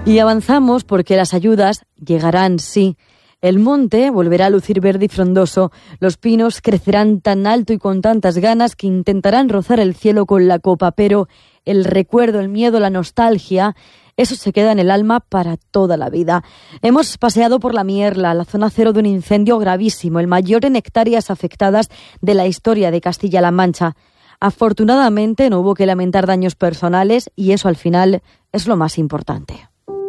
Y avanzamos porque las ayudas llegarán, sí. El monte volverá a lucir verde y frondoso. Los pinos crecerán tan alto y con tantas ganas que intentarán rozar el cielo con la copa, pero el recuerdo, el miedo, la nostalgia, eso se queda en el alma para toda la vida. Hemos paseado por la Mierla, la zona cero de un incendio gravísimo, el mayor en hectáreas afectadas de la historia de Castilla-La Mancha. Afortunadamente no hubo que lamentar daños personales y eso al final es lo más importante.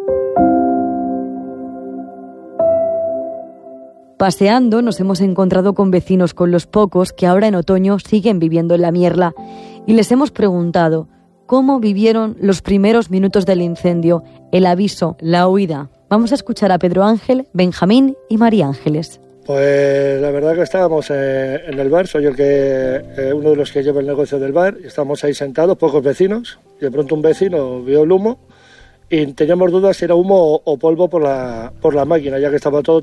Paseando nos hemos encontrado con vecinos, con los pocos que ahora en otoño siguen viviendo en la Mierla, y les hemos preguntado cómo vivieron los primeros minutos del incendio, el aviso, la huida. Vamos a escuchar a Pedro Ángel, Benjamín y María Ángeles. Pues la verdad que estábamos en el bar, soy uno de los que lleva el negocio del bar, y estábamos ahí sentados, pocos vecinos, y de pronto un vecino vio el humo y teníamos dudas si era humo o polvo por la máquina, ya que estaba todo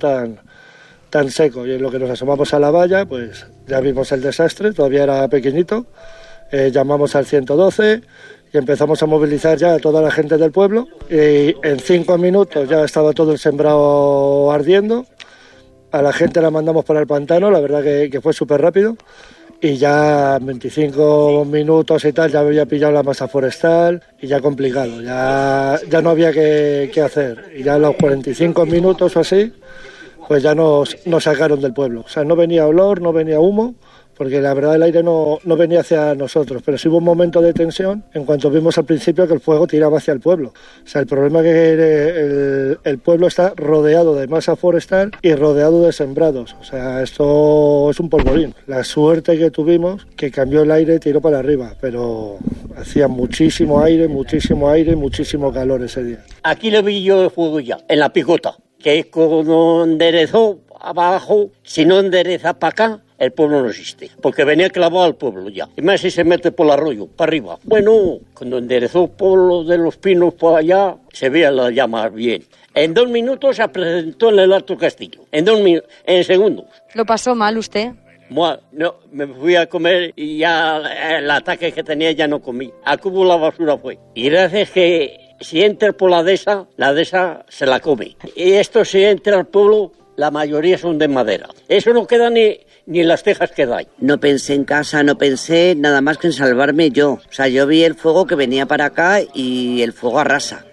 tan seco, y en lo que nos asomamos a la valla, pues ya vimos el desastre, todavía era pequeñito, llamamos al 112 y empezamos a movilizar ya a toda la gente del pueblo, y en 5 minutos ya estaba todo el sembrado ardiendo, a la gente la mandamos para el pantano, la verdad que fue súper rápido, y ya en 25 minutos y tal ya había pillado la masa forestal y ya complicado, ya no había que hacer, y ya a los 45 minutos o así, pues ya nos sacaron del pueblo. O sea, no venía olor, no venía humo, porque la verdad el aire no venía hacia nosotros, pero sí hubo un momento de tensión en cuanto vimos al principio que el fuego tiraba hacia el pueblo. O sea, el problema es que el pueblo está rodeado de masa forestal y rodeado de sembrados. O sea, esto es un polvorín. La suerte que tuvimos, que cambió el aire y tiró para arriba, pero hacía muchísimo aire, muchísimo calor ese día. Aquí le vi yo el fuego ya, en la picota, que es cuando enderezó abajo, si no endereza para acá, el pueblo no existe, porque venía clavado al pueblo ya. Y más si se mete por el arroyo, para arriba. Bueno, cuando enderezó por lo de los pinos por allá, se veía las llamas bien. En 2 minutos se presentó en el Alto Castillo. En segundos. ¿Lo pasó mal usted? No, me fui a comer y ya el ataque que tenía ya no comí. A cubo la basura fue. Y gracias que si entra por la dehesa se la come. Y esto si entra al pueblo, la mayoría son de madera. Eso no queda ni las tejas que da. No pensé en casa, no pensé nada más que en salvarme yo. O sea, yo vi el fuego que venía para acá y el fuego arrasa.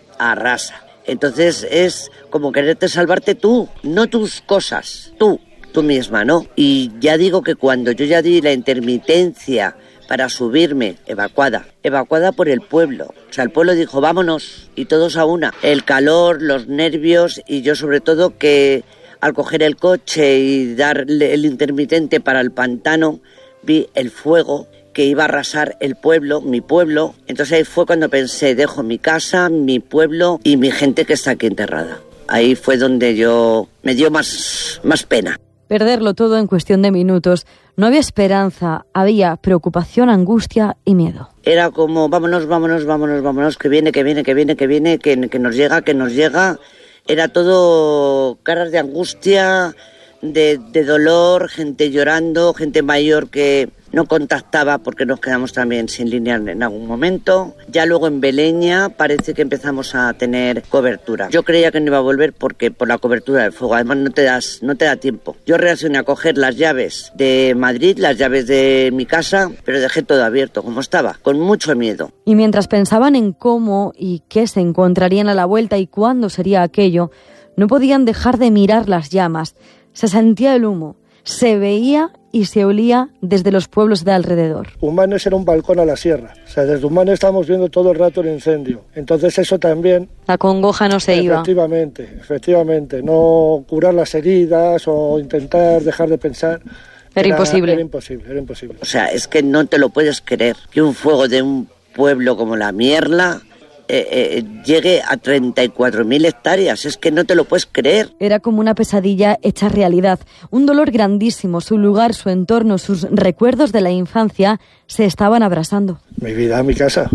Entonces es como quererte salvarte tú, no tus cosas, tú misma, ¿no? Y ya digo que cuando yo ya di la intermitencia para subirme, evacuada por el pueblo. O sea, el pueblo dijo, vámonos, y todos a una. El calor, los nervios, y yo sobre todo que al coger el coche y darle el intermitente para el pantano, vi el fuego que iba a arrasar el pueblo, mi pueblo. Entonces ahí fue cuando pensé, dejo mi casa, mi pueblo y mi gente que está aquí enterrada. Ahí fue donde me dio más pena. Perderlo todo en cuestión de minutos. No había esperanza, había preocupación, angustia y miedo. Era como, vámonos, que viene, que nos llega. Era todo caras de angustia, de dolor, gente llorando, gente mayor que no contactaba porque nos quedamos también sin línea en algún momento. Ya luego en Beleña parece que empezamos a tener cobertura. Yo creía que no iba a volver por la cobertura del fuego. Además no te da tiempo. Yo reaccioné a coger las llaves de Madrid, las llaves de mi casa, pero dejé todo abierto como estaba, con mucho miedo. Y mientras pensaban en cómo y qué se encontrarían a la vuelta y cuándo sería aquello, no podían dejar de mirar las llamas. Se sentía el humo, se veía y se olía desde los pueblos de alrededor. Humanes era un balcón a la sierra. O sea, desde Humanes estábamos viendo todo el rato el incendio. Entonces eso también... La congoja no se iba. Efectivamente. No curar las heridas o intentar dejar de pensar. Era imposible. Era imposible. O sea, es que no te lo puedes creer. Que un fuego de un pueblo como la Mierla llegue a 34.000 hectáreas, es que no te lo puedes creer. Era como una pesadilla hecha realidad, un dolor grandísimo, su lugar, su entorno, sus recuerdos de la infancia se estaban abrasando. Mi vida, mi casa.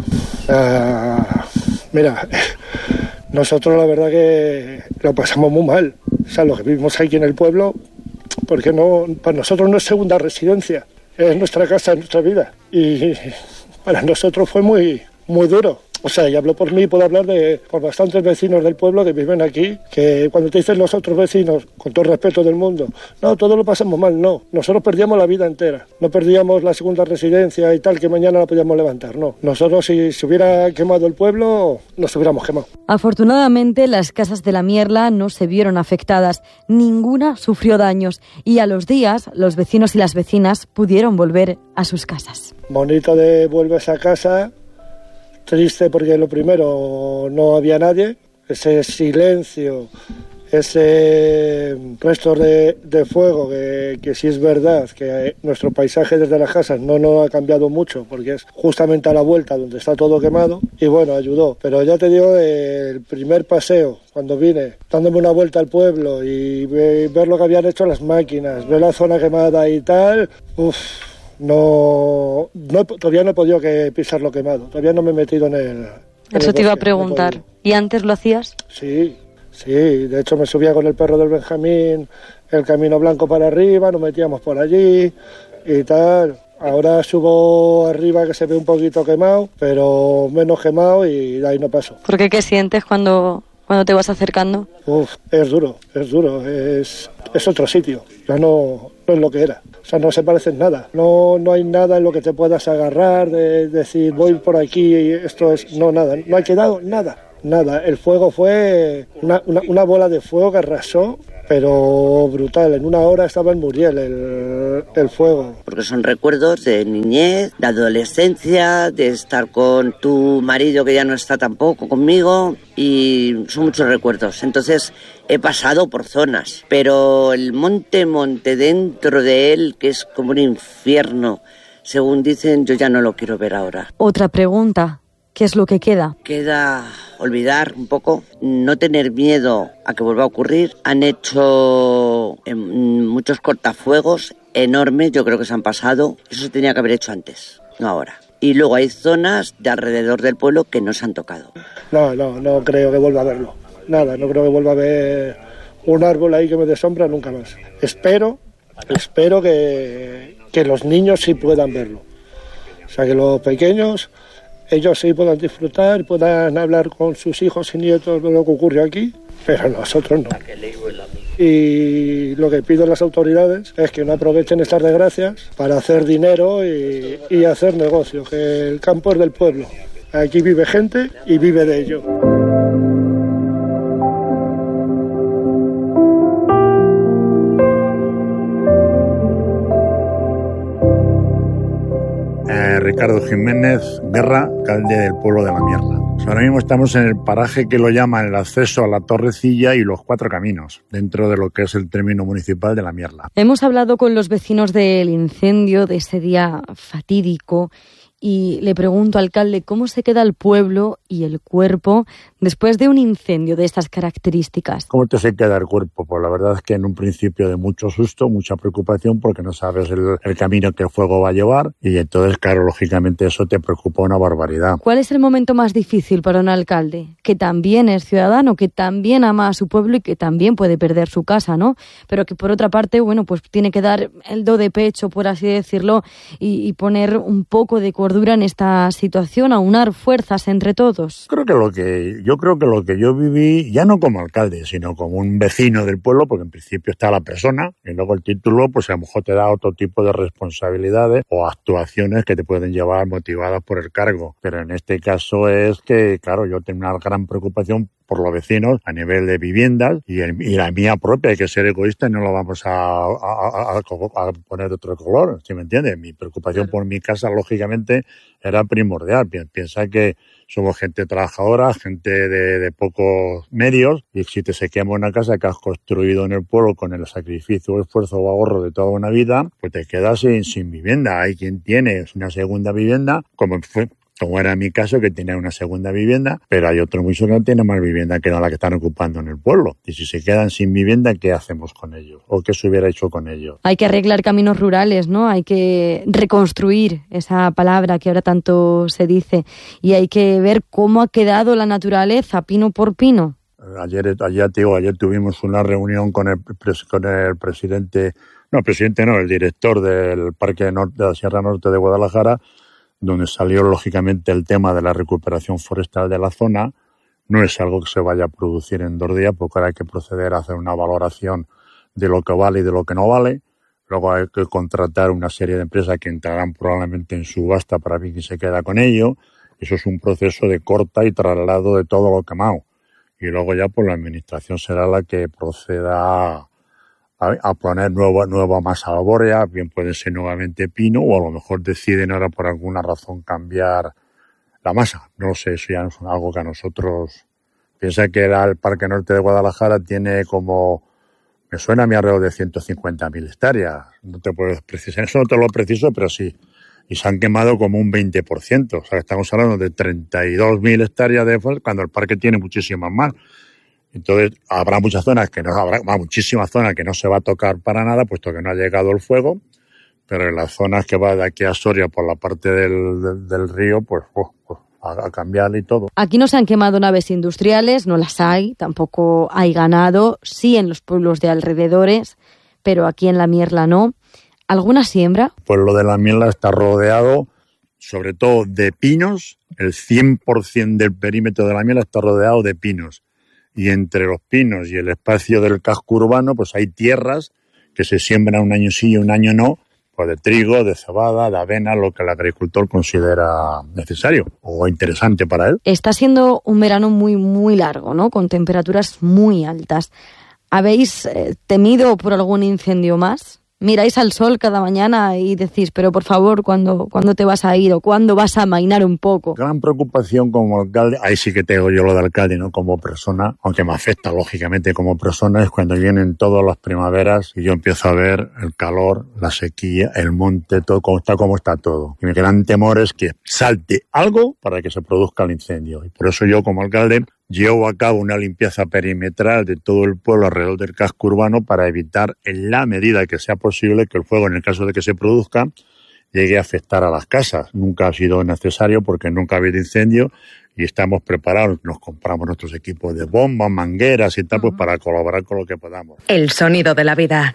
Mira, nosotros la verdad que lo pasamos muy mal, o sea, los que vivimos aquí en el pueblo, porque para nosotros no es segunda residencia, es nuestra casa, es nuestra vida, y para nosotros fue muy duro. O sea, y hablo por mí, puedo hablar por bastantes vecinos del pueblo que viven aquí, que cuando te dicen los otros vecinos, con todo el respeto del mundo, no, todo lo pasamos mal, no. Nosotros perdíamos la vida entera. No perdíamos la segunda residencia y tal, que mañana la podíamos levantar, no. Nosotros, si se hubiera quemado el pueblo, nos hubiéramos quemado. Afortunadamente, las casas de la Mierla no se vieron afectadas. Ninguna sufrió daños. Y a los días, los vecinos y las vecinas pudieron volver a sus casas. Bonito de vuelves a casa. Triste porque lo primero, no había nadie, ese silencio, ese resto de fuego, que sí es verdad que nuestro paisaje desde las casas no ha cambiado mucho, porque es justamente a la vuelta donde está todo quemado, y bueno, ayudó. Pero ya te digo, el primer paseo, cuando vine, dándome una vuelta al pueblo y ver lo que habían hecho las máquinas, ver la zona quemada y tal, todavía no he podido pisar lo quemado, todavía no me he metido en el... Eso te iba a preguntar. ¿Y antes lo hacías? Sí, de hecho me subía con el perro del Benjamín, el Camino Blanco para arriba, nos metíamos por allí y tal. Ahora subo arriba que se ve un poquito quemado, pero menos quemado y de ahí no paso. ¿Por qué? ¿Qué sientes cuando te vas acercando? Es duro, es otro sitio, ya no es lo que era. O sea, no se parece en nada. No hay nada en lo que te puedas agarrar, de decir voy por aquí y esto es... No, nada. No ha quedado nada. El fuego fue una bola de fuego que arrasó, pero brutal. En una hora estaba en Muriel el fuego. Porque son recuerdos de niñez, de adolescencia, de estar con tu marido que ya no está tampoco conmigo, y son muchos recuerdos. Entonces he pasado por zonas, pero el monte dentro de él, que es como un infierno, según dicen, yo ya no lo quiero ver ahora. Otra pregunta. ¿Qué es lo que queda? Queda olvidar un poco, no tener miedo a que vuelva a ocurrir. Han hecho muchos cortafuegos enormes, yo creo que se han pasado. Eso se tenía que haber hecho antes, no ahora. Y luego hay zonas de alrededor del pueblo que no se han tocado. No creo que vuelva a verlo. Nada, no creo que vuelva a ver un árbol ahí que me dé sombra nunca más. Espero que los niños sí puedan verlo. O sea, que los pequeños... ellos sí puedan disfrutar, puedan hablar con sus hijos y nietos de lo que ocurre aquí, pero nosotros no. Y lo que pido a las autoridades es que no aprovechen estas desgracias para hacer dinero y hacer negocios, que el campo es del pueblo. Aquí vive gente y vive de ello. Ricardo Jiménez Guerra, alcalde del pueblo de La Mierla. Ahora mismo estamos en el paraje que lo llaman el acceso a la Torrecilla y los 4 caminos, dentro de lo que es el término municipal de La Mierla. Hemos hablado con los vecinos del incendio de ese día fatídico y le pregunto, alcalde, ¿cómo se queda el pueblo y el cuerpo después de un incendio de estas características? ¿Cómo te se queda el cuerpo? Pues la verdad es que en un principio de mucho susto, mucha preocupación, porque no sabes el camino que el fuego va a llevar, y entonces, claro, lógicamente eso te preocupa una barbaridad. ¿Cuál es el momento más difícil para un alcalde? Que también es ciudadano, que también ama a su pueblo y que también puede perder su casa, ¿no? Pero que por otra parte, bueno, pues tiene que dar el do de pecho, por así decirlo, y poner un poco de cordura en esta situación, aunar fuerzas entre todos. Yo creo que lo que yo viví, ya no como alcalde, sino como un vecino del pueblo, porque en principio está la persona, y luego el título, pues a lo mejor te da otro tipo de responsabilidades o actuaciones que te pueden llevar motivadas por el cargo. Pero en este caso es que, claro, yo tengo una gran preocupación por los vecinos a nivel de viviendas y la mía propia. Hay que ser egoísta y no lo vamos a poner de otro color, ¿sí me entiendes? Mi preocupación por mi casa, lógicamente, era primordial. Piensa que somos gente trabajadora, gente de pocos medios, y si te se quema una casa que has construido en el pueblo con el sacrificio, esfuerzo o ahorro de toda una vida, pues te quedas sin vivienda. Hay quien tiene una segunda vivienda, como era mi caso, que tenía una segunda vivienda, pero hay otros muchos que no tienen más vivienda que no la que están ocupando en el pueblo. Y si se quedan sin vivienda, ¿qué hacemos con ellos? ¿O qué se hubiera hecho con ellos? Hay que arreglar caminos rurales, ¿no? Hay que reconstruir esa palabra que ahora tanto se dice. Y hay que ver cómo ha quedado la naturaleza, pino por pino. Ayer tuvimos una reunión con el presidente, el director del Parque de la Sierra Norte de Guadalajara, donde salió lógicamente el tema de la recuperación forestal de la zona. No es algo que se vaya a producir en 2 días, porque ahora hay que proceder a hacer una valoración de lo que vale y de lo que no vale. Luego hay que contratar una serie de empresas que entrarán probablemente en subasta para ver quién se queda con ello. Eso es un proceso de corta y traslado de todo lo quemado. Y luego ya pues la administración será la que proceda a poner nueva masa arbórea, bien puede ser nuevamente pino, o a lo mejor deciden ahora por alguna razón cambiar la masa. No lo sé, eso ya no es algo que a nosotros... Piensa que el Parque Norte de Guadalajara tiene como... Me suena a mí alrededor de 150.000 hectáreas. No te puedo precisar, eso no te lo preciso, pero sí. Y se han quemado como un 20%. O sea, estamos hablando de 32.000 hectáreas de fuego, cuando el parque tiene muchísimas más. Entonces, habrá muchas zonas que no, habrá muchísimas zonas que no se va a tocar para nada, puesto que no ha llegado el fuego. Pero en las zonas que va de aquí a Soria por la parte del río, pues a cambiar y todo. Aquí no se han quemado naves industriales, no las hay, tampoco hay ganado, sí en los pueblos de alrededores, pero aquí en la Mierla no. ¿Alguna siembra? Pues lo de la Mierla está rodeado, sobre todo de pinos, el 100% del perímetro de la Mierla está rodeado de pinos. Y entre los pinos y el espacio del casco urbano, pues hay tierras que se siembran un año sí y un año no, pues de trigo, de cebada, de avena, lo que el agricultor considera necesario o interesante para él. Está siendo un verano muy, muy largo, ¿no? Con temperaturas muy altas. ¿Habéis temido por algún incendio más? Miráis al sol cada mañana y decís, pero por favor, ¿cuándo te vas a ir o cuándo vas a amainar un poco? Gran preocupación como alcalde, ahí sí que tengo yo lo de alcalde, ¿no? Como persona, aunque me afecta lógicamente como persona, es cuando vienen todas las primaveras y yo empiezo a ver el calor, la sequía, el monte, todo como está todo. Y mi gran temor es que salte algo para que se produzca el incendio. Y por eso yo como alcalde llevo a cabo una limpieza perimetral de todo el pueblo alrededor del casco urbano para evitar, en la medida que sea posible, que el fuego, en el caso de que se produzca, llegue a afectar a las casas. Nunca ha sido necesario porque nunca ha habido incendio y estamos preparados. Nos compramos nuestros equipos de bombas, mangueras y tal, pues para colaborar con lo que podamos. El sonido de la vida.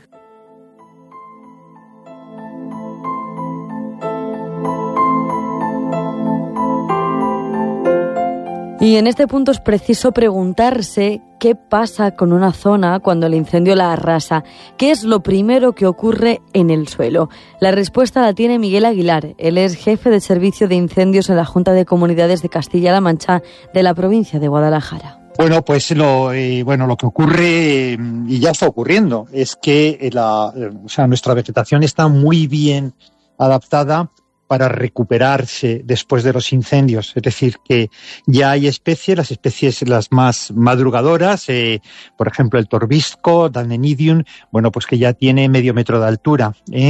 Y en este punto es preciso preguntarse qué pasa con una zona cuando el incendio la arrasa. ¿Qué es lo primero que ocurre en el suelo? La respuesta la tiene Miguel Aguilar. Él es jefe de servicio de incendios en la Junta de Comunidades de Castilla-La Mancha de la provincia de Guadalajara. Bueno, pues lo que ocurre, y ya está ocurriendo, es que nuestra vegetación está muy bien adaptada para recuperarse después de los incendios. Es decir, que ya hay especies, las especies las más madrugadoras, por ejemplo el torbisco, Dalnenidium, bueno, pues que ya tiene medio metro de altura.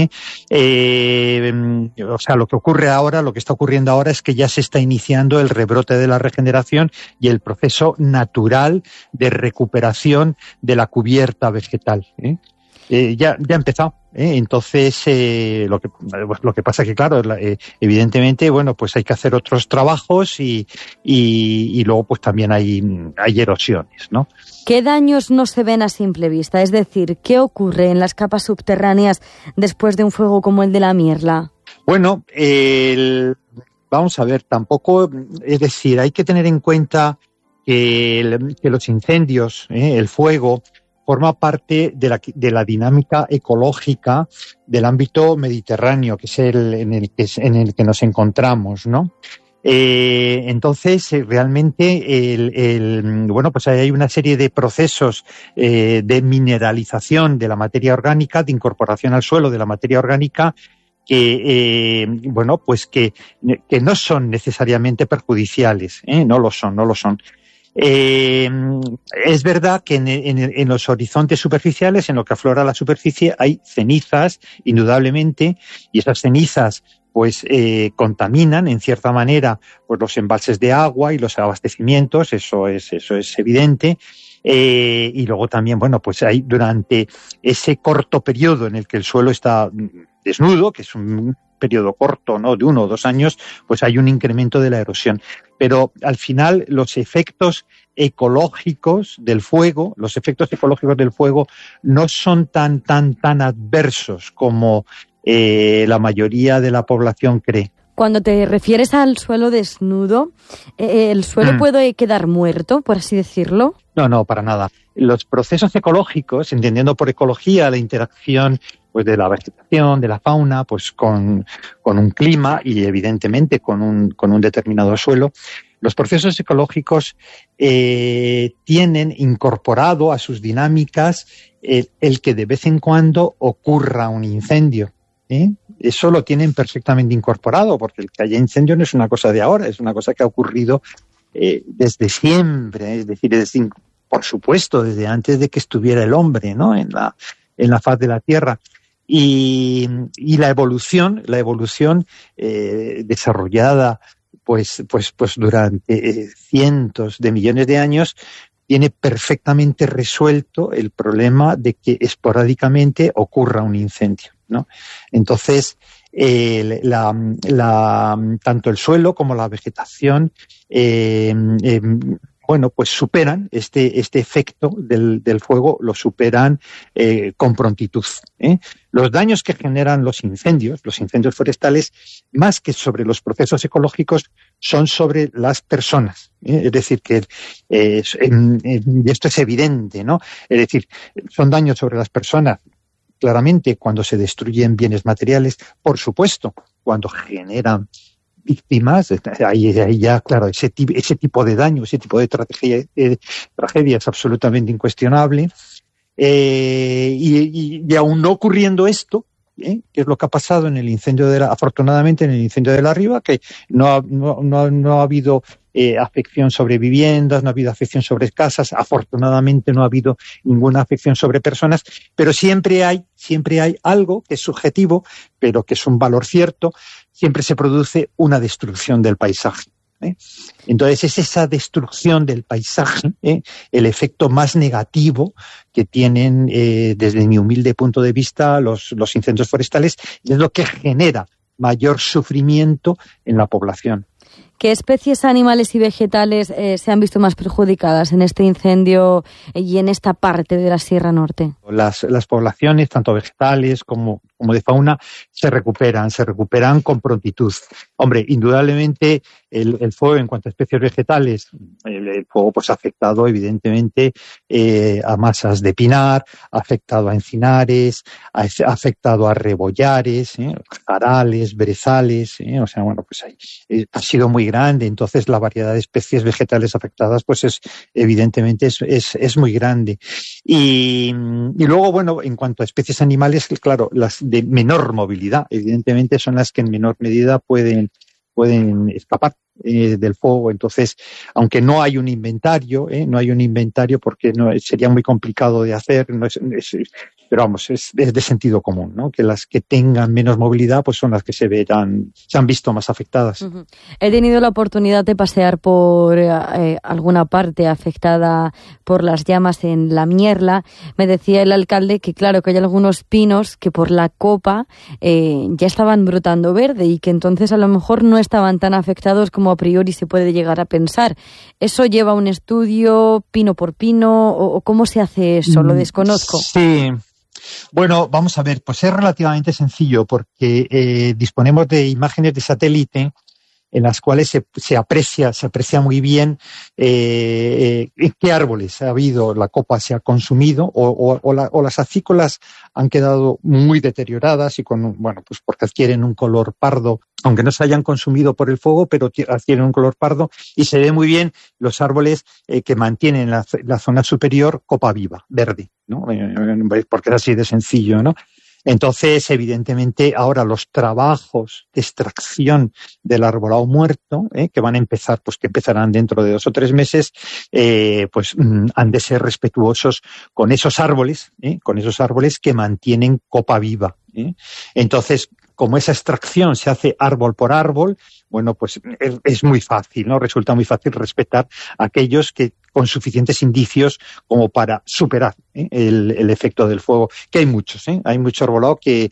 Lo que ocurre ahora, lo que está ocurriendo ahora es que ya se está iniciando el rebrote de la regeneración y el proceso natural de recuperación de la cubierta vegetal. Ya ha empezado. Entonces, lo que pasa es que, claro, evidentemente, bueno, pues hay que hacer otros trabajos y luego pues también hay erosiones, ¿no? ¿Qué daños no se ven a simple vista? Es decir, ¿qué ocurre en las capas subterráneas después de un fuego como el de la Mierla? Bueno, vamos a ver, tampoco, es decir, hay que tener en cuenta que los incendios, el fuego, forma parte de la dinámica ecológica del ámbito mediterráneo, que es en el que nos encontramos, ¿no? Entonces, realmente, bueno, pues hay una serie de procesos de mineralización de la materia orgánica, de incorporación al suelo de la materia orgánica, que bueno, pues que no son necesariamente perjudiciales, no lo son. Es verdad que en los horizontes superficiales, en lo que aflora la superficie, hay cenizas, indudablemente, y esas cenizas pues contaminan en cierta manera pues los embalses de agua y los abastecimientos, eso es evidente. Y luego también, bueno, pues hay durante ese corto periodo en el que el suelo está desnudo, que es un periodo corto, ¿no?, de 1 o 2 años, pues hay un incremento de la erosión. Pero al final los efectos ecológicos del fuego no son tan adversos como la mayoría de la población cree. Cuando te refieres al suelo desnudo, ¿el suelo puede quedar muerto, por así decirlo? No, para nada. Los procesos ecológicos, entendiendo por ecología la interacción pues de la vegetación, de la fauna, pues con un clima y evidentemente con un determinado suelo, los procesos ecológicos tienen incorporado a sus dinámicas el que de vez en cuando ocurra un incendio. Eso lo tienen perfectamente incorporado, porque el que haya incendio no es una cosa de ahora, es una cosa que ha ocurrido desde siempre, es decir, por supuesto, desde antes de que estuviera el hombre, ¿no? en la faz de la Tierra. Y la evolución desarrollada pues durante cientos de millones de años tiene perfectamente resuelto el problema de que esporádicamente ocurra un incendio, ¿no? Entonces, tanto el suelo como la vegetación pues superan este efecto del fuego, lo superan con prontitud. Los daños que generan los incendios forestales, más que sobre los procesos ecológicos, son sobre las personas. Es decir, que esto es evidente, ¿no? Es decir, son daños sobre las personas, claramente, cuando se destruyen bienes materiales, por supuesto, cuando generan víctimas, ahí ya, claro, ese tipo de daño, ese tipo de tragedia es absolutamente incuestionable. Y aún no ocurriendo esto, que es lo que ha pasado en el incendio afortunadamente en el incendio de la Riva, que no ha habido afección sobre viviendas, no ha habido afección sobre casas, afortunadamente no ha habido ninguna afección sobre personas, pero siempre hay algo que es subjetivo, pero que es un valor cierto. Siempre se produce una destrucción del paisaje. Entonces es esa destrucción del paisaje el efecto más negativo que tienen desde mi humilde punto de vista los incendios forestales, y es lo que genera mayor sufrimiento en la población. ¿Qué especies animales y vegetales se han visto más perjudicadas en este incendio y en esta parte de la Sierra Norte? Las poblaciones, tanto vegetales como de fauna, se recuperan con prontitud. Hombre, indudablemente el fuego en cuanto a especies vegetales, el fuego pues ha afectado evidentemente a masas de pinar, ha afectado a encinares, ha afectado a rebollares, jarales, brezales, o sea, bueno, pues ha sido muy grande. Entonces la variedad de especies vegetales afectadas pues evidentemente es muy grande. Y luego, bueno, en cuanto a especies animales, claro, las de menor movilidad evidentemente son las que en menor medida pueden escapar del fuego. Entonces, aunque no hay un inventario porque sería muy complicado de hacer, pero vamos, es de sentido común, ¿no? Que las que tengan menos movilidad pues son las que se han visto más afectadas. Uh-huh. He tenido la oportunidad de pasear por alguna parte afectada por las llamas en La Mierla. Me decía el alcalde que claro, que hay algunos pinos que por la copa ya estaban brotando verde y que entonces a lo mejor no estaban tan afectados como a priori se puede llegar a pensar. ¿Eso lleva un estudio pino por pino o cómo se hace eso? Lo desconozco. Sí. Bueno, vamos a ver, pues es relativamente sencillo porque disponemos de imágenes de satélite en las cuales se aprecia muy bien en qué árboles ha habido, la copa se ha consumido o las acícolas han quedado muy deterioradas y pues porque adquieren un color pardo, aunque no se hayan consumido por el fuego, pero adquieren un color pardo, y se ve muy bien los árboles que mantienen la zona superior copa viva, verde, ¿no? Porque es así de sencillo, ¿no? Entonces, evidentemente, ahora los trabajos de extracción del arbolado muerto, que van a empezar, pues que empezarán dentro de 2 o 3 meses, pues han de ser respetuosos con esos árboles que mantienen copa viva. Entonces, como esa extracción se hace árbol por árbol, bueno, pues es muy fácil, ¿no? Resulta muy fácil respetar aquellos que con suficientes indicios como para superar el efecto del fuego, que hay muchos, hay mucho arbolado que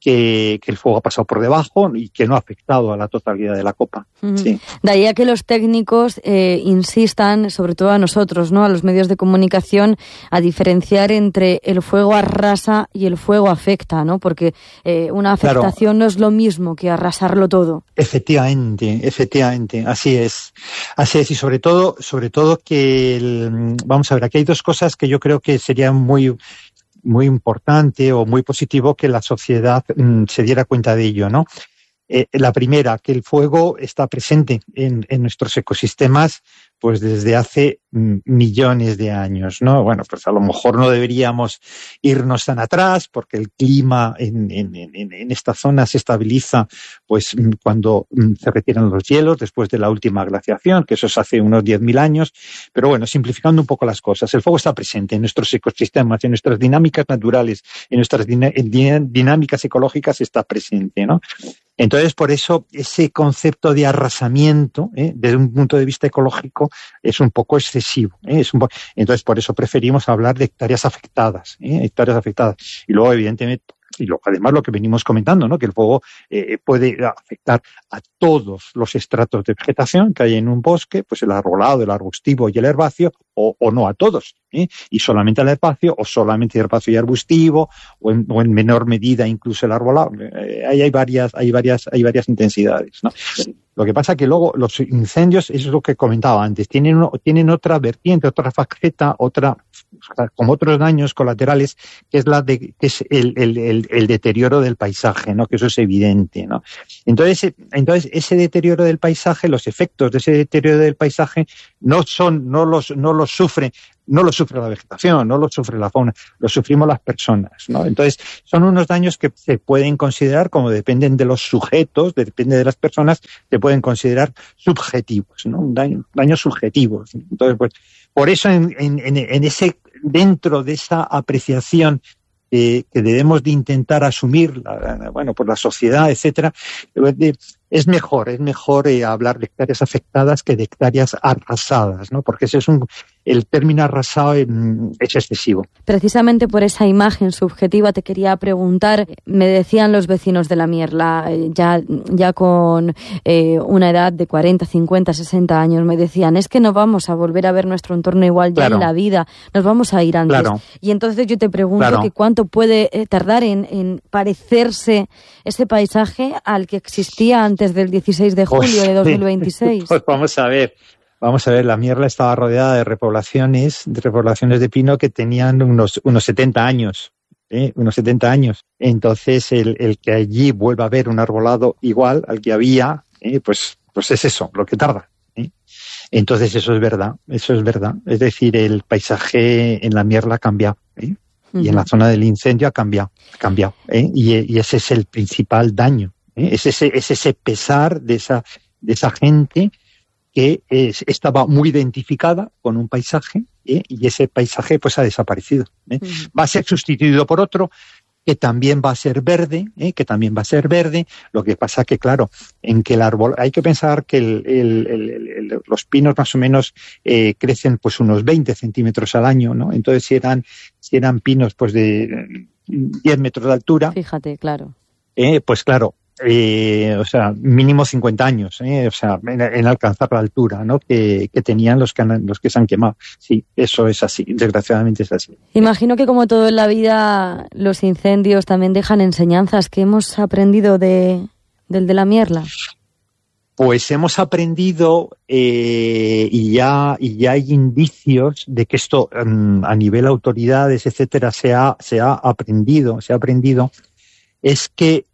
que el fuego ha pasado por debajo y que no ha afectado a la totalidad de la copa. Sí. De ahí a que los técnicos insistan, sobre todo a nosotros, ¿no?, a los medios de comunicación, a diferenciar entre el fuego arrasa y el fuego afecta, ¿no? Porque una afectación no es lo mismo que arrasarlo todo. Efectivamente, así es. Y sobre todo que vamos a ver, aquí hay dos cosas que yo creo que serían muy importante o muy positivo que la sociedad se diera cuenta de ello, ¿no? La primera, que el fuego está presente en nuestros ecosistemas pues desde hace millones de años, ¿no? Bueno, pues a lo mejor no deberíamos irnos tan atrás porque el clima en esta zona se estabiliza pues cuando se retiran los hielos después de la última glaciación, que eso es hace unos 10.000 años. Pero bueno, simplificando un poco las cosas, el fuego está presente en nuestros ecosistemas, en nuestras dinámicas naturales, en nuestras dinámicas ecológicas está presente, ¿no? Entonces, por eso, ese concepto de arrasamiento, desde un punto de vista ecológico, es un poco excesivo. Entonces, por eso preferimos hablar de hectáreas afectadas. Y luego, evidentemente, además lo que venimos comentando, ¿no?, que el fuego puede afectar a todos los estratos de vegetación que hay en un bosque, pues el arbolado, el arbustivo y el herbáceo, o no a todos, y solamente al herbáceo, o solamente herbáceo y arbustivo, o en menor medida incluso el arbolado. Hay varias intensidades, ¿no? Lo que pasa es que luego los incendios, eso es lo que comentaba antes, tienen otra vertiente, otra faceta, como otros daños colaterales, que es el deterioro del paisaje, ¿no? Que eso es evidente, ¿no? Entonces ese deterioro del paisaje, los efectos de ese deterioro del paisaje no los sufre la vegetación, no lo sufre la fauna, lo sufrimos las personas, ¿no? Entonces, son unos daños que se pueden considerar, como dependen de los sujetos, depende de las personas, se pueden considerar subjetivos, ¿no? Daños subjetivos. Entonces, pues, por eso dentro de esa apreciación que debemos de intentar asumir, por la sociedad, etcétera, es mejor hablar de hectáreas afectadas que de hectáreas arrasadas, ¿no? Porque el término arrasado es excesivo. Precisamente por esa imagen subjetiva te quería preguntar, me decían los vecinos de la Mierla, ya con una edad de 40, 50, 60 años, me decían, es que no vamos a volver a ver nuestro entorno igual ya en la vida, nos vamos a ir antes. Claro. Y entonces yo te pregunto que cuánto puede tardar en parecerse ese paisaje al que existía antes del 16 de julio de 2026. Pues vamos a ver, la Mierla estaba rodeada de repoblaciones de pino que tenían unos 70 años. Unos 70 años. Entonces, el que allí vuelva a haber un arbolado igual al que había, pues es eso, lo que tarda. Entonces, eso es verdad. Es decir, el paisaje en la Mierla ha cambiado. Y en la zona del incendio ha cambiado. Y ese es el principal daño. Es ese pesar de esa gente que estaba muy identificada con un paisaje, y ese paisaje pues ha desaparecido. Va a ser sustituido por otro que también va a ser verde, Lo que pasa que, claro, en que el árbol, hay que pensar que los pinos más o menos crecen pues unos 20 centímetros al año, ¿no? Entonces si eran pinos pues de 10 metros de altura. Fíjate, claro. Pues claro, mínimo 50 años, en alcanzar la altura, ¿no?, que tenían los que se han quemado. Sí, eso es así, desgraciadamente es así. Imagino que, como todo en la vida, los incendios también dejan enseñanzas. ¿Qué hemos aprendido del de la Mierla? Pues hemos aprendido y ya hay indicios de que esto a nivel autoridades, etcétera, se ha aprendido. Es que,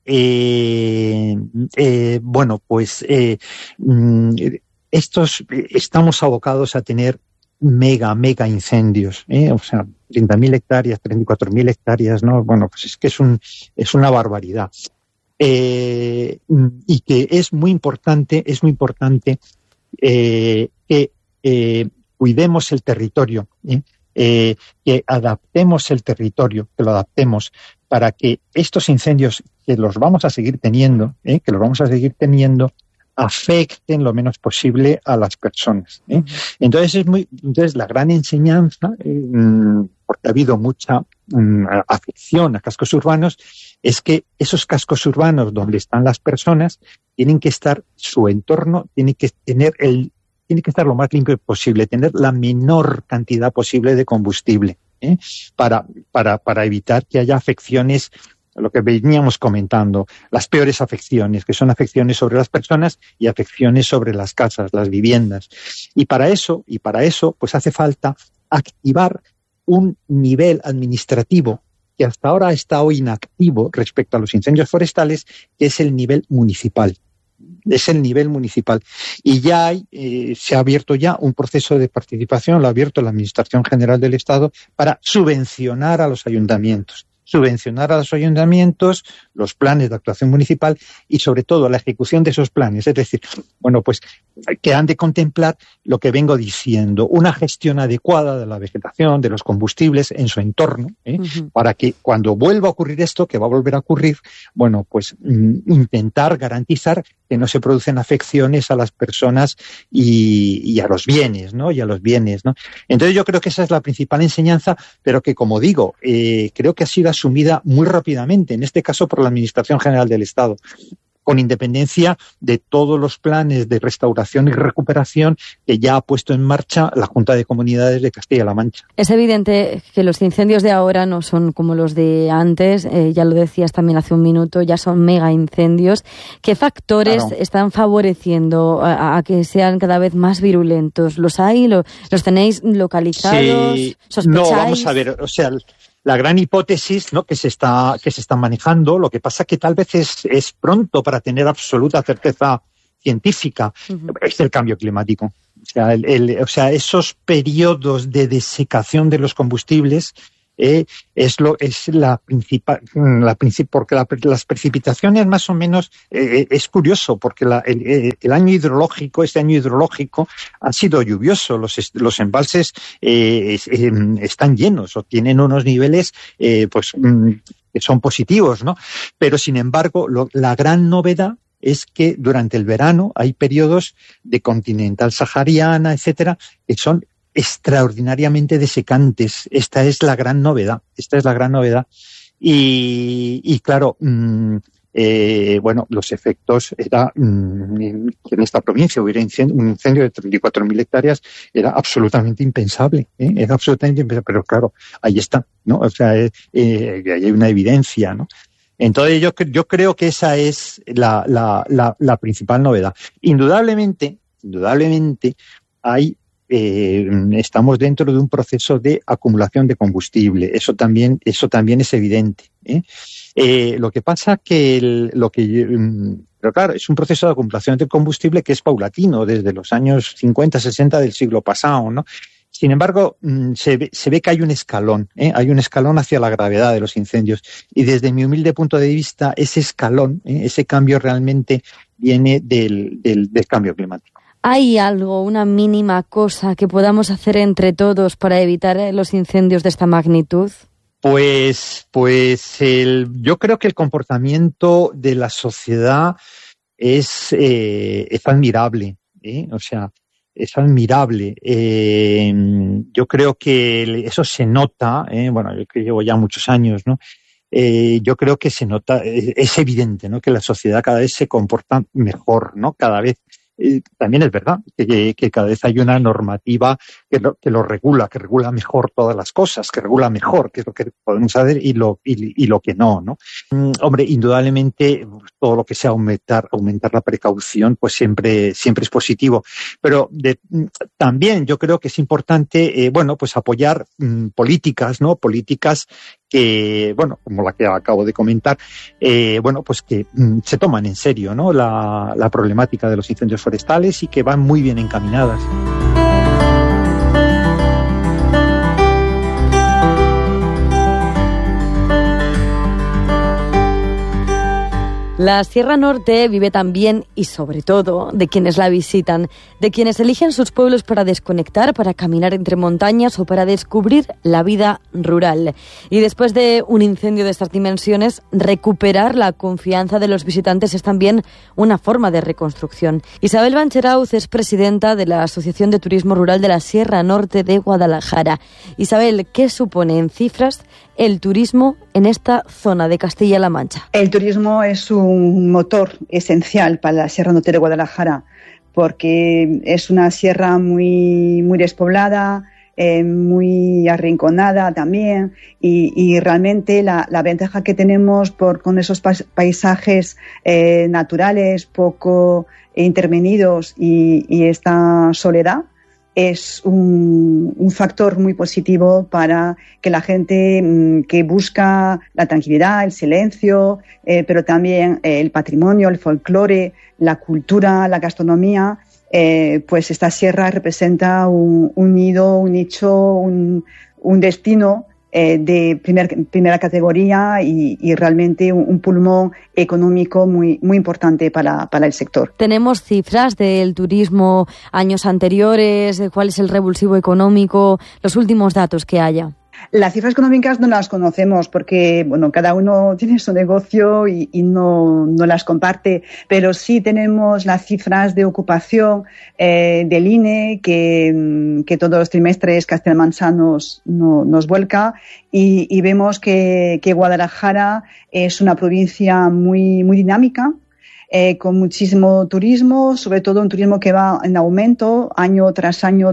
estamos abocados a tener mega incendios, 30.000 hectáreas, 34.000 hectáreas, ¿no? Bueno, pues es que es una barbaridad. Y que es muy importante que cuidemos el territorio, que adaptemos el territorio, que lo adaptemos para que estos incendios, que los vamos a seguir teniendo, afecten lo menos posible a las personas. Entonces la gran enseñanza, porque ha habido mucha afición a cascos urbanos, es que esos cascos urbanos donde están las personas tienen que estar, su entorno tiene que estar lo más limpio posible, tener la menor cantidad posible de combustible, para evitar que haya afecciones, lo que veníamos comentando, las peores afecciones, que son afecciones sobre las personas y afecciones sobre las casas, las viviendas. Y para eso, pues hace falta activar un nivel administrativo que hasta ahora ha estado inactivo respecto a los incendios forestales, que es el nivel municipal. Es el nivel municipal. Y ya se ha abierto ya un proceso de participación, lo ha abierto la Administración General del Estado, para subvencionar a los ayuntamientos. Los planes de actuación municipal y sobre todo la ejecución de esos planes. Es decir, bueno, pues que han de contemplar lo que vengo diciendo, una gestión adecuada de la vegetación, de los combustibles en su entorno, para que cuando vuelva a ocurrir esto, que va a volver a ocurrir, bueno, pues intentar garantizar que no se producen afecciones a las personas y a los bienes, ¿no? Entonces yo creo que esa es la principal enseñanza, pero que, como digo, creo que ha sido asumida muy rápidamente, en este caso por la Administración General del Estado, con independencia de todos los planes de restauración y recuperación que ya ha puesto en marcha la Junta de Comunidades de Castilla-La Mancha. Es evidente que los incendios de ahora no son como los de antes, ya lo decías también hace un minuto, ya son mega incendios. ¿Qué factores están favoreciendo a que sean cada vez más virulentos? ¿Los hay? ¿Los tenéis localizados? Sí. ¿Sospecháis? No, vamos a ver, o sea, la gran hipótesis, ¿no?, que se está manejando, lo que pasa que tal vez es pronto para tener absoluta certeza científica, es el cambio climático. O sea, esos periodos de desecación de los combustibles es la principal, porque las precipitaciones más o menos, es curioso, porque este año hidrológico ha sido lluvioso, los embalses están llenos o tienen unos niveles que son positivos, ¿no? Pero sin embargo, la gran novedad es que durante el verano hay periodos de continental sahariana, etcétera, que son extraordinariamente desecantes. Esta es la gran novedad. Y claro, bueno, los efectos era que en esta provincia hubiera un incendio de 34.000 hectáreas, era absolutamente impensable, pero claro, ahí está, ¿no? O sea, hay una evidencia, ¿no? Entonces yo creo que esa es la principal novedad. Indudablemente hay estamos dentro de un proceso de acumulación de combustible. Eso también es evidente, lo que pasa pero claro, es un proceso de acumulación de combustible que es paulatino desde los años 50, 60 del siglo pasado, ¿no? Sin embargo, se ve que hay un escalón hacia la gravedad de los incendios, y desde mi humilde punto de vista, ese escalón, ese cambio realmente viene del cambio climático. ¿Hay algo, una mínima cosa que podamos hacer entre todos para evitar los incendios de esta magnitud? Pues yo creo que el comportamiento de la sociedad es admirable, o sea, es admirable. Yo creo que eso se nota, bueno, yo que llevo ya muchos años, ¿no? Yo creo que se nota, es evidente, ¿no?, que la sociedad cada vez se comporta mejor, ¿no? Cada vez. También es verdad que cada vez hay una normativa que lo regula, que regula mejor todas las cosas, que regula mejor qué es lo que podemos hacer y lo que no, ¿no? Hombre, indudablemente todo lo que sea aumentar la precaución, pues siempre es positivo. Pero también yo creo que es importante, bueno, pues apoyar políticas, ¿no? Políticas que, bueno, como la que acabo de comentar, bueno, pues que se toman en serio, ¿no?, la problemática de los incendios forestales y que van muy bien encaminadas. La Sierra Norte vive también y sobre todo de quienes la visitan, de quienes eligen sus pueblos para desconectar, para caminar entre montañas o para descubrir la vida rural. Y después de un incendio de estas dimensiones, recuperar la confianza de los visitantes es también una forma de reconstrucción. Isabel Bancherauz es presidenta de la Asociación de Turismo Rural de la Sierra Norte de Guadalajara. Isabel, ¿qué supone en cifras el turismo en esta zona de Castilla-La Mancha? El turismo es un motor esencial para la Sierra Norte de Guadalajara, porque es una sierra muy despoblada, muy arrinconada también, y realmente la ventaja que tenemos con esos paisajes naturales poco intervenidos y esta soledad es un factor muy positivo para que la gente que busca la tranquilidad, el silencio, pero también el patrimonio, el folclore, la cultura, la gastronomía, pues esta sierra representa un nido, un nicho, un destino de primera categoría y realmente un pulmón económico muy importante para el sector. ¿Tenemos cifras del turismo años anteriores? ¿De cuál es el revulsivo económico? Los últimos datos que haya. Las cifras económicas no las conocemos porque, bueno, cada uno tiene su negocio y no las comparte, pero sí tenemos las cifras de ocupación del INE que todos los trimestres Castilla-La Mancha nos vuelca y vemos que Guadalajara es una provincia muy dinámica, con muchísimo turismo, sobre todo un turismo que va en aumento año tras año,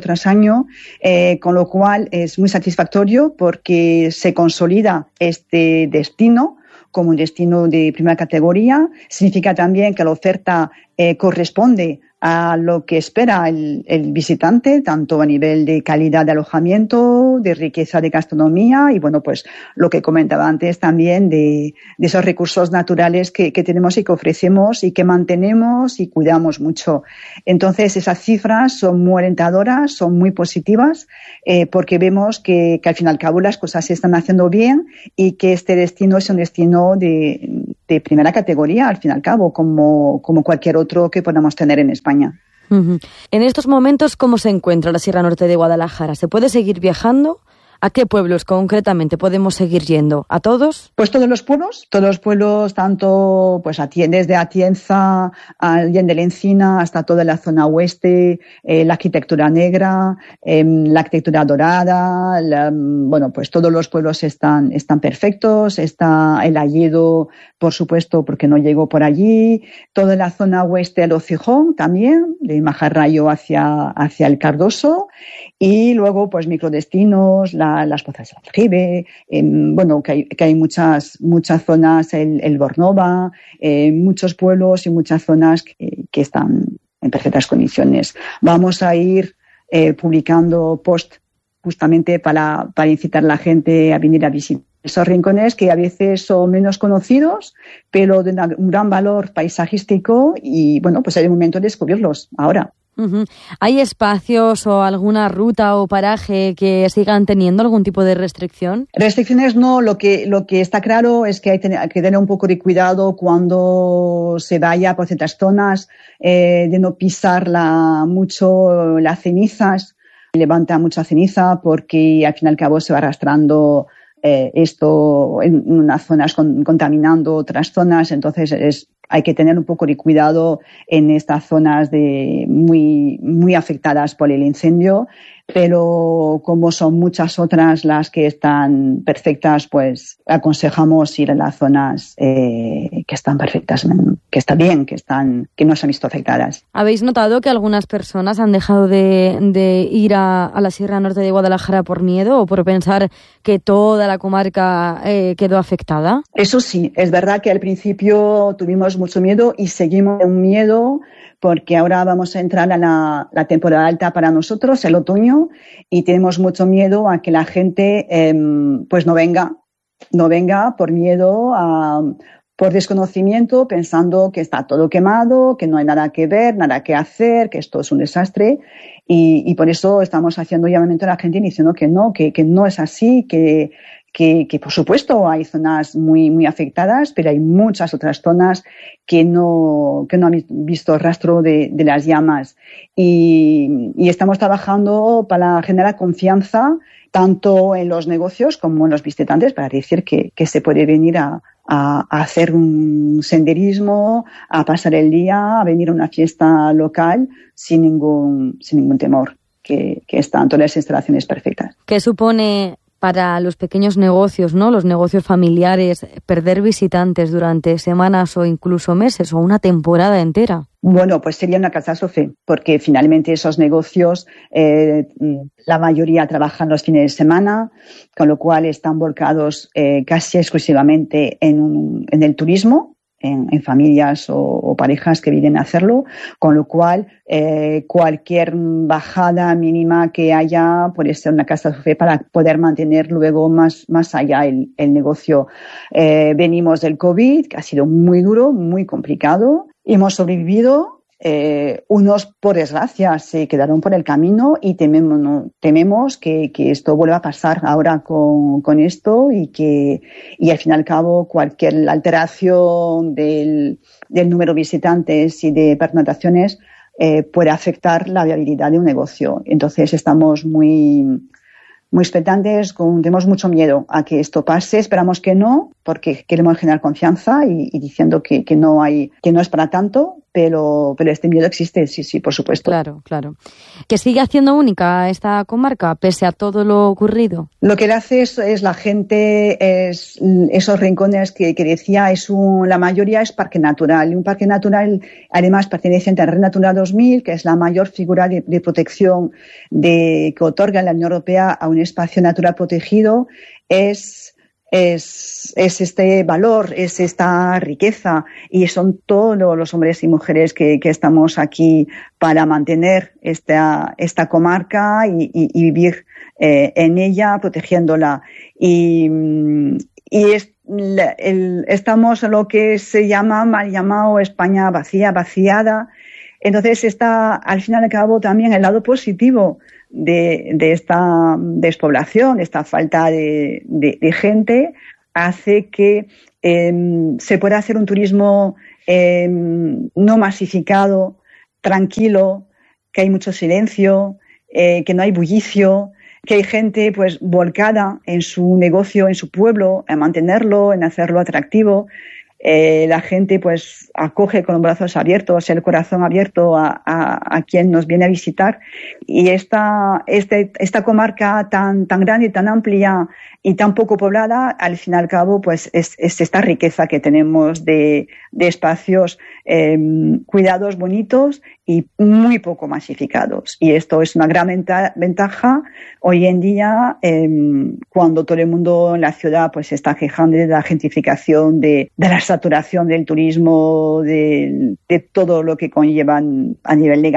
con lo cual es muy satisfactorio porque se consolida este destino como un destino de primera categoría. Significa también que la oferta corresponde a lo que espera el visitante, tanto a nivel de calidad de alojamiento, de riqueza de gastronomía y, bueno, pues lo que comentaba antes también de esos recursos naturales que tenemos y que ofrecemos y que mantenemos y cuidamos mucho. Entonces, esas cifras son muy alentadoras, son muy positivas, porque vemos que al fin y al cabo las cosas se están haciendo bien y que este destino es un destino de primera categoría, al fin y al cabo, como cualquier otro que podamos tener en España. Uh-huh. En estos momentos, ¿cómo se encuentra la Sierra Norte de Guadalajara? ¿Se puede seguir viajando? ¿A qué pueblos concretamente podemos seguir yendo? ¿A todos? Pues todos los pueblos, tanto pues desde Atienza, Allende la Encina, hasta toda la zona oeste, la arquitectura negra, la arquitectura dorada, bueno, pues todos los pueblos están perfectos, está el Alledo, por supuesto, porque no llegó por allí, toda la zona oeste del Hocicón también, de Majarrayo hacia el Cardoso, y luego pues microdestinos, las Pozas del Aljibe, bueno, que hay muchas zonas, el Bornova, muchos pueblos y muchas zonas que están en perfectas condiciones. Vamos a ir publicando post justamente para incitar a la gente a venir a visitar esos rincones que a veces son menos conocidos, pero de un gran valor paisajístico y, bueno, pues hay un momento de descubrirlos ahora. Uh-huh. ¿Hay espacios o alguna ruta o paraje que sigan teniendo algún tipo de restricción? Restricciones no, lo que está claro es que hay que tener un poco de cuidado cuando se vaya por ciertas zonas, de no pisar mucho las cenizas, levanta mucha ceniza porque al fin y al cabo se va arrastrando esto en unas zonas contaminando otras zonas, entonces hay que tener un poco de cuidado en estas zonas muy afectadas por el incendio, pero como son muchas otras las que están perfectas, pues aconsejamos ir a las zonas que están perfectas, que está bien, que no se han visto afectadas. ¿Habéis notado que algunas personas han dejado de ir a la Sierra Norte de Guadalajara por miedo o por pensar que toda la comarca quedó afectada? Eso sí, es verdad que al principio tuvimos mucho miedo y seguimos con miedo porque ahora vamos a entrar a la temporada alta para nosotros, el otoño, y tenemos mucho miedo a que la gente pues no venga por miedo por desconocimiento, pensando que está todo quemado, que no hay nada que ver, nada que hacer, que esto es un desastre. Y por eso estamos haciendo llamamiento a la gente diciendo que no es así, que por supuesto hay zonas muy afectadas, pero hay muchas otras zonas que no han visto rastro de las llamas. Y estamos trabajando para generar confianza tanto en los negocios como en los visitantes para decir que se puede venir a hacer un senderismo, a pasar el día, a venir a una fiesta local sin ningún temor, que están todas las instalaciones perfectas. ¿Qué supone para los pequeños negocios, ¿no? Los negocios familiares, perder visitantes durante semanas o incluso meses o una temporada entera? Bueno, pues sería una catástrofe, porque finalmente esos negocios, la mayoría trabajan los fines de semana, con lo cual están volcados casi exclusivamente en el turismo, en familias o parejas que vienen a hacerlo, con lo cual cualquier bajada mínima que haya puede ser una catástrofe para poder mantener luego más allá el negocio. Venimos del COVID, que ha sido muy duro, muy complicado. Hemos sobrevivido, unos por desgracia se quedaron por el camino y tememos que esto vuelva a pasar ahora con esto y al fin y al cabo cualquier alteración del número de visitantes y de pernoctaciones puede afectar la viabilidad de un negocio. Entonces estamos muy expectantes, tenemos mucho miedo a que esto pase, esperamos que no, porque queremos generar confianza y diciendo que no es para tanto, pero este miedo existe, sí, por supuesto. Claro. ¿Que sigue haciendo única esta comarca, pese a todo lo ocurrido? Lo que le hace es la gente, es esos rincones que decía, la mayoría es parque natural. Y un parque natural, además, perteneciente a Red Natura 2000, que es la mayor figura de protección que otorga la Unión Europea a un espacio natural protegido, es este valor, es esta riqueza, y son todos los hombres y mujeres que estamos aquí para mantener esta comarca y vivir en ella, protegiéndola. Estamos en lo que se llama, mal llamado, España vaciada. Entonces está, al fin y al cabo, también el lado positivo de esta despoblación, de esta falta de gente, hace que se pueda hacer un turismo no masificado, tranquilo, que hay mucho silencio, que no hay bullicio, que hay gente pues volcada en su negocio, en su pueblo, en mantenerlo, en hacerlo atractivo. La gente pues acoge con los brazos abiertos, el corazón abierto a quien nos viene a visitar, y esta comarca tan grande y tan amplia y tan poco poblada, al fin y al cabo pues es esta riqueza que tenemos de espacios cuidados, bonitos y muy poco masificados, y esto es una gran ventaja hoy en día, cuando todo el mundo en la ciudad pues se está quejando de la gentrificación, de la saturación del turismo, de todo lo que conllevan a nivel legal.